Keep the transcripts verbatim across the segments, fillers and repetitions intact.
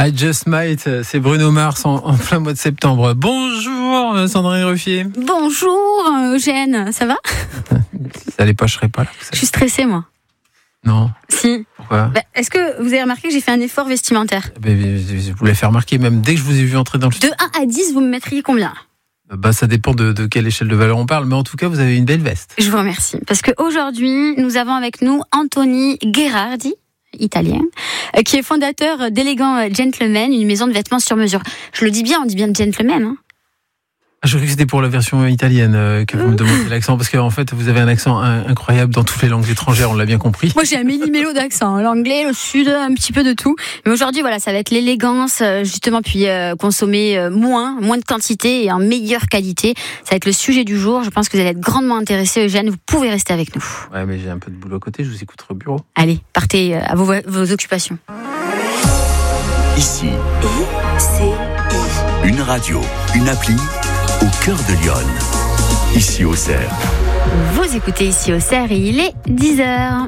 I Just Might, c'est Bruno Mars en, en plein mois de septembre. Bonjour Sandrine Ruffier. Bonjour Eugène, ça va? Ça allait pas, je serais pas là. Je suis stressée moi. Non. Si. Pourquoi? Bah, est-ce que vous avez remarqué que j'ai fait un effort vestimentaire? bah, Je vous l'ai fait remarquer même dès que je vous ai vu entrer dans le studio. De un à dix, vous me mettriez combien? Bah, ça dépend de, de quelle échelle de valeur on parle, mais en tout cas, vous avez une belle veste. Je vous remercie. Parce qu'aujourd'hui, nous avons avec nous Anthony Gherardi, italien, qui est fondateur d'Elegant Gentleman, une maison de vêtements sur mesure. Je le dis bien, on dit bien gentleman, hein. Je croyais que c'était pour la version italienne euh, que vous me demandez l'accent, parce qu'en fait, vous avez un accent un, incroyable dans toutes les langues étrangères, on l'a bien compris. Moi, j'ai un méli-mélo d'accent, l'anglais, le sud, un petit peu de tout. Mais aujourd'hui, voilà, ça va être l'élégance, justement, puis euh, consommer euh, moins, moins de quantité et en meilleure qualité. Ça va être le sujet du jour. Je pense que vous allez être grandement intéressé, Eugène. Vous pouvez rester avec nous. Ouais, mais j'ai un peu de boulot à côté, je vous écouterai au bureau. Allez, partez à vos, vos occupations. Ici, I C I. Une radio, une appli. Au cœur de Lyon, ici au Cerf. Vous écoutez ici au Cerf et il est dix heures.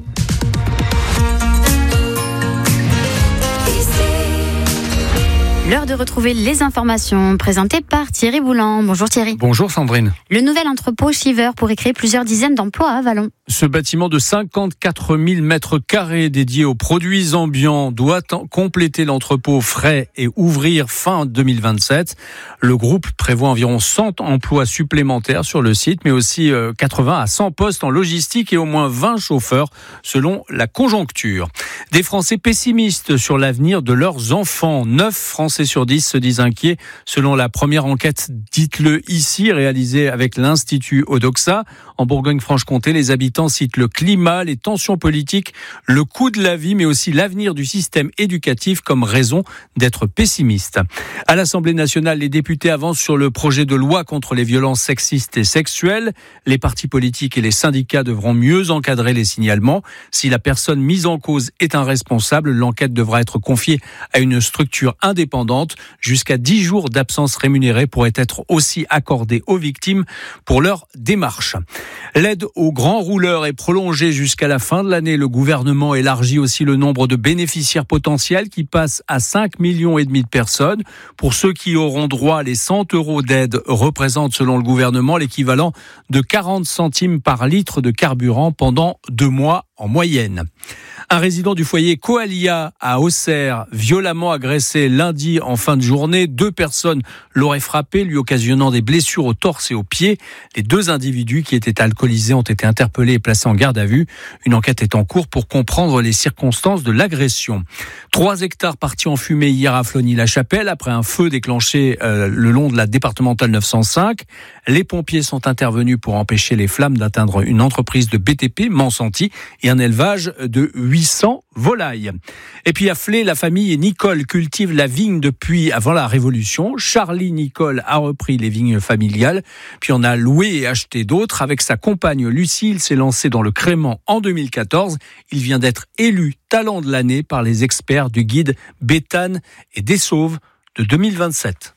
L'heure de retrouver les informations présentées par Thierry Boulan. Bonjour Thierry. Bonjour Sandrine. Le nouvel entrepôt Shiver pourrait créer plusieurs dizaines d'emplois à Vallon. Ce bâtiment de cinquante-quatre mille mètres carrés dédié aux produits ambiants doit compléter l'entrepôt frais et ouvrir fin deux mille vingt-sept. Le groupe prévoit environ cent emplois supplémentaires sur le site, mais aussi quatre-vingts à cent postes en logistique et au moins vingt chauffeurs selon la conjoncture. Des Français pessimistes sur l'avenir de leurs enfants. neuf Français sur dix se disent inquiets selon la première enquête Dites-le ici réalisée avec l'Institut Odoxa. En Bourgogne-Franche-Comté, les habitants citent le climat, les tensions politiques, le coût de la vie, mais aussi l'avenir du système éducatif comme raison d'être pessimistes. À l'Assemblée nationale, les députés avancent sur le projet de loi contre les violences sexistes et sexuelles. Les partis politiques et les syndicats devront mieux encadrer les signalements. Si la personne mise en cause est un responsable, l'enquête devra être confiée à une structure indépendante. Jusqu'à dix jours d'absence rémunérée pourraient être aussi accordés aux victimes pour leur démarche. L'aide aux grands rouleurs est prolongée jusqu'à la fin de l'année. Le gouvernement élargit aussi le nombre de bénéficiaires potentiels qui passe à cinq millions et demi de personnes. Pour ceux qui auront droit, les cent euros d'aide représentent selon le gouvernement l'équivalent de quarante centimes par litre de carburant pendant deux mois en moyenne. Un résident du foyer Coalia à Auxerre, violemment agressé lundi en fin de journée. Deux personnes l'auraient frappé, lui occasionnant des blessures au torse et aux pieds. Les deux individus qui étaient alcoolisés ont été interpellés et placés en garde à vue. Une enquête est en cours pour comprendre les circonstances de l'agression. Trois hectares partis en fumée hier à Flony-la-Chapelle après un feu déclenché euh, le long de la départementale neuf cent cinq. Les pompiers sont intervenus pour empêcher les flammes d'atteindre une entreprise de B T P, Monsanti, et un élevage de huit cents volailles. Et puis à Flé, la famille Nicole cultive la vigne depuis avant la Révolution. Charlie Nicole a repris les vignes familiales, puis on a loué et acheté d'autres. Avec sa compagne Lucie, il s'est lancé dans le crément en deux mille quatorze. Il vient d'être élu talent de l'année par les experts du guide Béthane et des Sauves de deux mille vingt-sept.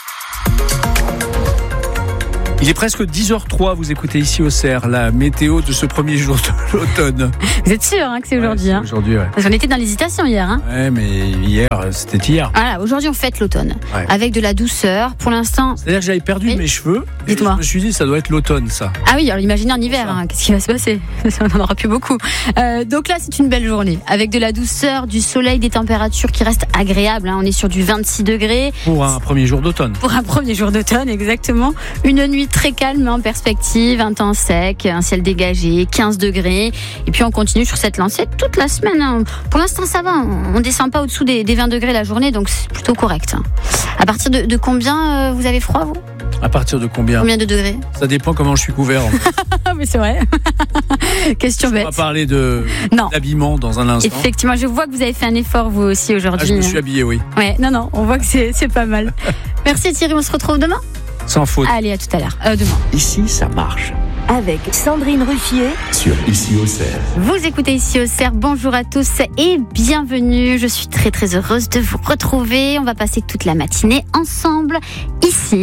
Il est presque dix heures zéro trois, vous écoutez ici au Cerf, la météo de ce premier jour de l'automne. Vous êtes sûr hein, que c'est aujourd'hui, ouais, c'est hein aujourd'hui, ouais. Parce qu'on était dans l'hésitation hier. Hein ouais, mais hier, c'était hier. Voilà, aujourd'hui on fête l'automne, ouais. Avec de la douceur. Pour l'instant... C'est-à-dire que j'avais perdu oui. mes cheveux, et Dites-moi. Je me suis dit ça doit être l'automne, ça. Ah oui, alors imaginez en hiver, hein, qu'est-ce qui va se passer? On n'en aura plus beaucoup. Euh, donc là, c'est une belle journée, avec de la douceur, du soleil, des températures qui restent agréables. Hein. On est sur du vingt-six degrés. Pour un premier jour d'automne. Pour un premier jour d'automne, exactement. Une nuit très calme, en perspective, un temps sec, un ciel dégagé, quinze degrés. Et puis on continue sur cette lancée toute la semaine. Hein. Pour l'instant, ça va. On ne descend pas au-dessous des, des vingt degrés la journée, donc c'est plutôt correct. Hein. À partir de, de combien euh, vous avez froid, vous ? À partir de combien ? Combien de degrés ? Ça dépend comment je suis couvert. En fait. Mais c'est vrai. Question bête. On va parler de non. d'habillement dans un instant. Effectivement, je vois que vous avez fait un effort vous aussi aujourd'hui. Ah, je me suis habillé, oui. Ouais, non, non, on voit que c'est, c'est pas mal. Merci Thierry, on se retrouve demain ? Sans faute. Allez, à tout à l'heure. Euh, demain. Ici, ça marche. Avec Sandrine Ruffier sur Ici au Cerf. Vous écoutez Ici au Cerf. Bonjour à tous et bienvenue. Je suis très très heureuse de vous retrouver. On va passer toute la matinée ensemble. Ici,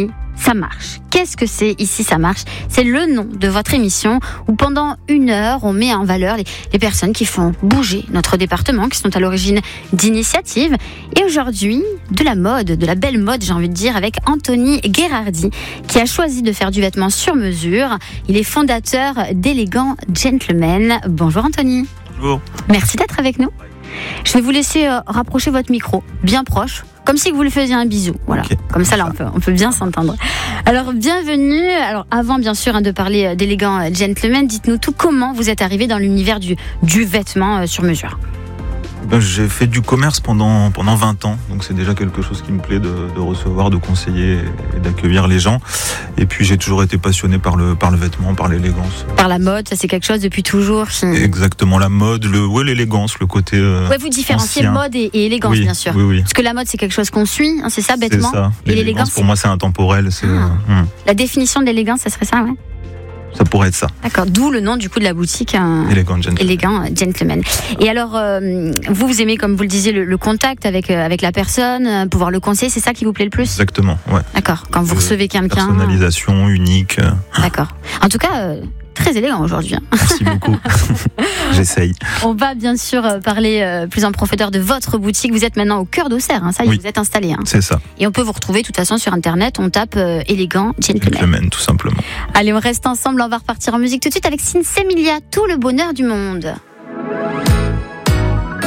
ça marche. Qu'est-ce que c'est Ici ça marche? C'est le nom de votre émission où pendant une heure, on met en valeur les, les personnes qui font bouger notre département, qui sont à l'origine d'initiatives. Et aujourd'hui, de la mode, de la belle mode, j'ai envie de dire, avec Anthony Gherardi, qui a choisi de faire du vêtement sur mesure. Il est fondateur d'Élégant Gentlemen. Bonjour Anthony. Bonjour. Merci d'être avec nous. Je vais vous laisser euh, rapprocher votre micro, bien proche, comme si vous le faisiez un bisou. Voilà. Okay. Comme ça, là, on peut, on peut bien s'entendre. Alors, bienvenue. Alors, avant, bien sûr, hein, de parler d'Élégant Gentlemen, dites-nous tout comment vous êtes arrivé dans l'univers du, du vêtement euh, sur mesure. Ben, j'ai fait du commerce pendant, pendant vingt ans, donc c'est déjà quelque chose qui me plaît de, de recevoir, de conseiller et d'accueillir les gens. Et puis j'ai toujours été passionné par le, par le vêtement, par l'élégance. Par la mode, ça c'est quelque chose depuis toujours qui... Exactement, la mode, le, ouais, l'élégance, le côté euh, ouais, vous différenciez ancien. Mode et, et élégance, oui, bien sûr. Oui, oui. Parce que la mode c'est quelque chose qu'on suit, hein, c'est ça bêtement. C'est ça, et l'élégance pour moi c'est intemporel. C'est, ah. euh, hum. La définition de l'élégance, ça serait ça, ouais. Ça pourrait être ça. D'accord, d'où le nom du coup de la boutique hein, Élégant Gentlemen. Élégant Gentlemen. Et alors, euh, vous, vous aimez, comme vous le disiez, le, le contact avec, euh, avec la personne, euh, pouvoir le conseiller, c'est ça qui vous plaît le plus ? Exactement, ouais. D'accord, quand vous euh, recevez quelqu'un... Personnalisation unique. D'accord. En tout cas... Euh, très élégant aujourd'hui. Merci beaucoup. J'essaye. On va bien sûr parler euh, plus en profondeur de votre boutique. Vous êtes maintenant au cœur d'Auxerre, hein, ça y est, oui. Vous êtes installé. Hein. C'est ça. Et on peut vous retrouver de toute façon sur Internet, on tape euh, Élégant Gentlemen. Gentlemen, tout simplement. Allez, on reste ensemble, on va repartir en musique tout de suite avec Sinsemilia, tout le bonheur du monde.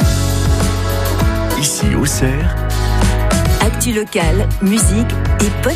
Ici Auxerre. Actu locale, musique et podcast.